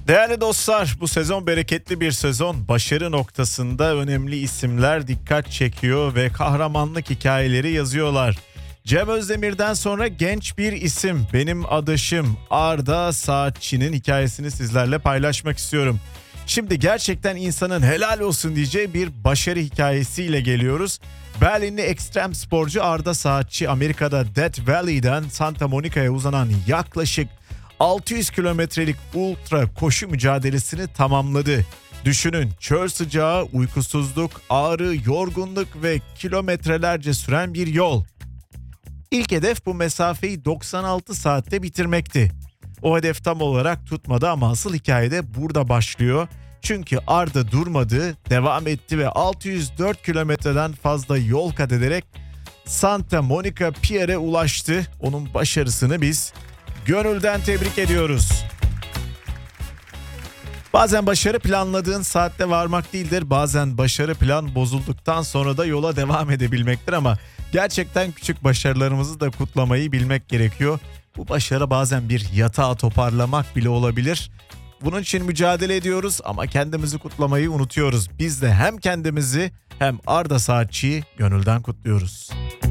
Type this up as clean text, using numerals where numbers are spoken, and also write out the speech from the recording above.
Değerli dostlar, bu sezon bereketli bir sezon. Başarı noktasında önemli isimler dikkat çekiyor ve kahramanlık hikayeleri yazıyorlar. Cem Özdemir'den sonra genç bir isim, benim adaşım Arda Saatçı'nın hikayesini sizlerle paylaşmak istiyorum. Şimdi gerçekten insanın helal olsun diyeceği bir başarı hikayesiyle geliyoruz. Berlinli ekstrem sporcu Arda Saatçı, Amerika'da Death Valley'den Santa Monica'ya uzanan yaklaşık 600 kilometrelik ultra koşu mücadelesini tamamladı. Düşünün, çöl sıcağı, uykusuzluk, ağrı, yorgunluk ve kilometrelerce süren bir yol. İlk hedef bu mesafeyi 96 saatte bitirmekti. O hedef tam olarak tutmadı ama asıl hikaye de burada başlıyor. Çünkü Arda durmadı, devam etti ve 604 kilometreden fazla yol kat ederek Santa Monica Pier'e ulaştı. Onun başarısını biz gönülden tebrik ediyoruz. Bazen başarı planladığın saatte varmak değildir. Bazen başarı plan bozulduktan sonra da yola devam edebilmektir ama gerçekten küçük başarılarımızı da kutlamayı bilmek gerekiyor. Bu başarı bazen bir yatağı toparlamak bile olabilir. Bunun için mücadele ediyoruz ama kendimizi kutlamayı unutuyoruz. Biz de hem kendimizi hem Arda Saatçı'yı gönülden kutluyoruz.